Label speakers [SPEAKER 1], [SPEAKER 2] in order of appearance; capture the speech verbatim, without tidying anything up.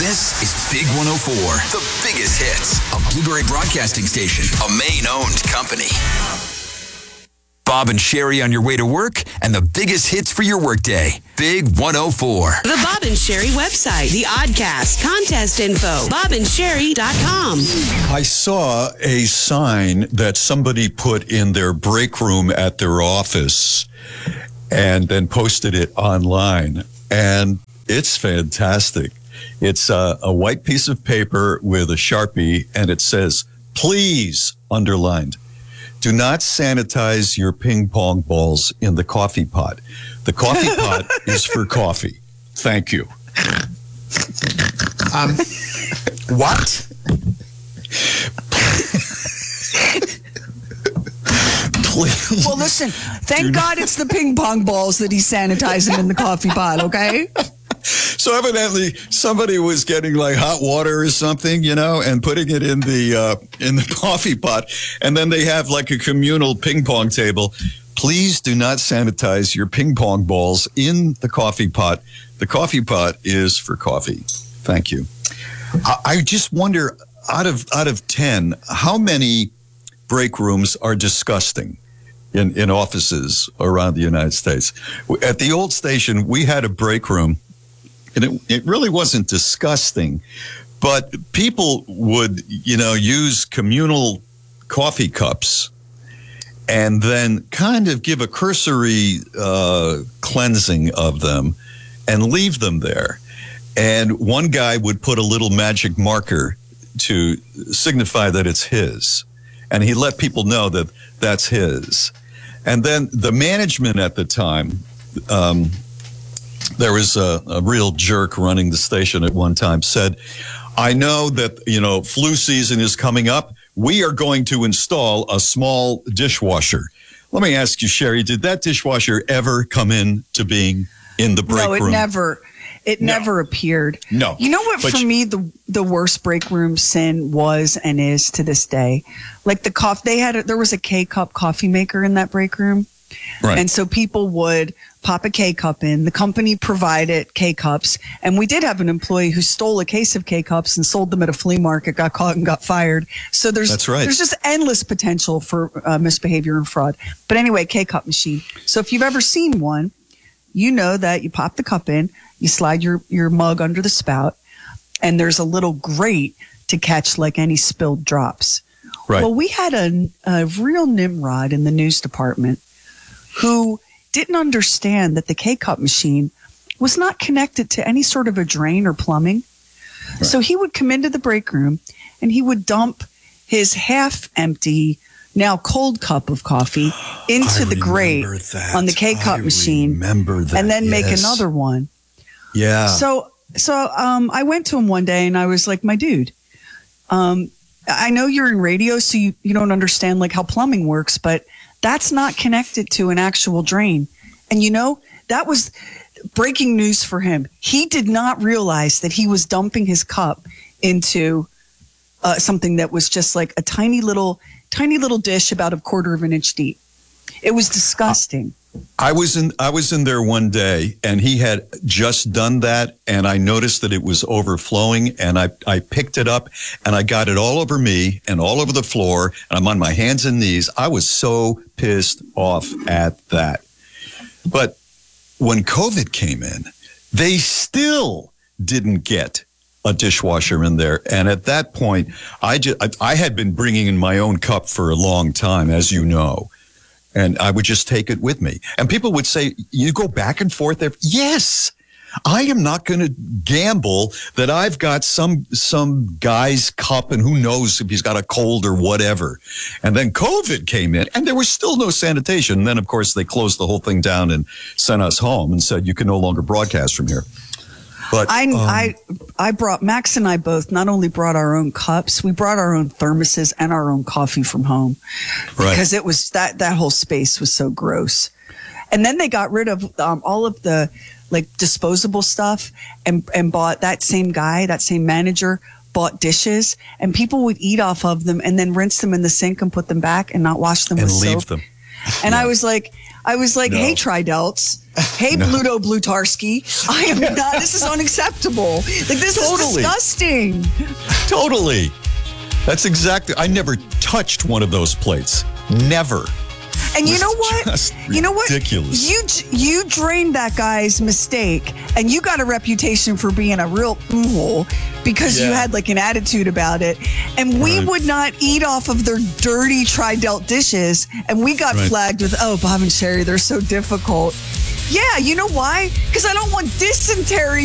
[SPEAKER 1] This is Big one oh four, the biggest hits, a Blueberry Broadcasting Station, a Maine-owned company. Bob and Sherry on your way to work, and the biggest hits for your workday. Big one oh four.
[SPEAKER 2] The Bob and Sherry website, the Oddcast, contest info, bob and sherry dot com.
[SPEAKER 3] I saw a sign that somebody put in their break room at their office and then posted it online. And it's fantastic. It's a, a white piece of paper with a Sharpie, and it says, please, underlined, do not sanitize your ping pong balls in the coffee pot. The coffee pot is for coffee. Thank you.
[SPEAKER 4] Um, what?
[SPEAKER 3] Please.
[SPEAKER 5] Well, listen, thank God it's the ping pong balls that he's sanitizing in the coffee pot, okay?
[SPEAKER 3] So evidently somebody was getting like hot water or something, you know, and putting it in the uh, in the coffee pot. And then they have like a communal ping pong table. Please do not sanitize your ping pong balls in the coffee pot. The coffee pot is for coffee. Thank you. I, I just wonder, out of out of ten, how many break rooms are disgusting in, in offices around the United States? At the old station, we had a break room. And it, it really wasn't disgusting, but people would, you know, use communal coffee cups and then kind of give a cursory uh, cleansing of them and leave them there. And one guy would put a little magic marker to signify that it's his. And he let people know that that's his. And then the management at the time, um, there was a, a real jerk running the station at one time, said, I know that, you know, flu season is coming up. We are going to install a small dishwasher. Let me ask you, Sherry, did that dishwasher ever come in to being in the break room?
[SPEAKER 5] No, it never. It
[SPEAKER 3] No.
[SPEAKER 5] never appeared.
[SPEAKER 3] No.
[SPEAKER 5] You know what,
[SPEAKER 3] But
[SPEAKER 5] for
[SPEAKER 3] you-
[SPEAKER 5] me, the the worst break room sin was and is to this day. Like the coffee, they had, a, there was a K-cup coffee maker in that break room.
[SPEAKER 3] Right.
[SPEAKER 5] And so people would pop a K-cup in. The company provided K-cups. And we did have an employee who stole a case of K-cups and sold them at a flea market, got caught and got fired. So there's,
[SPEAKER 3] That's right.
[SPEAKER 5] there's just endless potential for uh, misbehavior and fraud. But anyway, K-cup machine. So if you've ever seen one, you know that you pop the cup in, you slide your, your mug under the spout, and there's a little grate to catch like any spilled drops.
[SPEAKER 3] Right.
[SPEAKER 5] Well, we had a, a real Nimrod in the news department who didn't understand that the K-cup machine was not connected to any sort of a drain or plumbing. Right. So he would come into the break room and he would dump his half empty, now cold cup of coffee into
[SPEAKER 3] I
[SPEAKER 5] the grate
[SPEAKER 3] that.
[SPEAKER 5] on the K-cup
[SPEAKER 3] I
[SPEAKER 5] machine
[SPEAKER 3] remember that,
[SPEAKER 5] and then
[SPEAKER 3] yes.
[SPEAKER 5] make another one.
[SPEAKER 3] Yeah.
[SPEAKER 5] So, so um, I went to him one day and I was like, my dude, um, I know you're in radio, so you, you don't understand like how plumbing works, but that's not connected to an actual drain. And you know, that was breaking news for him. He did not realize that he was dumping his cup into uh, something that was just like a tiny little, tiny little dish about a quarter of an inch deep. It was disgusting.
[SPEAKER 3] I was in I was in there one day, and he had just done that, and I noticed that it was overflowing, and I, I picked it up, and I got it all over me and all over the floor, and I'm on my hands and knees. I was so pissed off at that. But when COVID came in, they still didn't get a dishwasher in there. And at that point, I, just, I, I had been bringing in my own cup for a long time, as you know. And I would just take it with me. And people would say, you go back and forth there? Yes. I am not going to gamble that I've got some some guy's cup and who knows if he's got a cold or whatever. And then COVID came in and there was still no sanitation. And then, of course, they closed the whole thing down and sent us home and said, you can no longer broadcast from here. But
[SPEAKER 5] I,
[SPEAKER 3] um,
[SPEAKER 5] I, I brought, Max and I both not only brought our own cups, we brought our own thermoses and our own coffee from home.
[SPEAKER 3] Right.
[SPEAKER 5] Because it was, that, that whole space was so gross. And then they got rid of um, all of the like disposable stuff and, and bought, that same guy, that same manager bought dishes, and people would eat off of them and then rinse them in the sink and put them back and not wash them
[SPEAKER 3] and
[SPEAKER 5] with
[SPEAKER 3] leave
[SPEAKER 5] soap.
[SPEAKER 3] them.
[SPEAKER 5] And
[SPEAKER 3] Yeah.
[SPEAKER 5] I was like, I was like,
[SPEAKER 3] No.
[SPEAKER 5] hey, Tridelts. Hey, Bluto Blutarski. I am not, this is unacceptable. Like, this
[SPEAKER 3] Totally.
[SPEAKER 5] is disgusting.
[SPEAKER 3] Totally. That's exactly. I never touched one of those plates. Never.
[SPEAKER 5] And you
[SPEAKER 3] was
[SPEAKER 5] know what?
[SPEAKER 3] just
[SPEAKER 5] You know what?
[SPEAKER 3] ridiculous.
[SPEAKER 5] You you drained that guy's mistake, and you got a reputation for being a real hole because you
[SPEAKER 3] Yeah.
[SPEAKER 5] had like an attitude about it. And we
[SPEAKER 3] Right.
[SPEAKER 5] would not eat off of their dirty Tridelt dishes, and we got
[SPEAKER 3] Right.
[SPEAKER 5] flagged with, "Oh, Bob and Sherry, they're so difficult." Yeah, you know why? Because I don't want dysentery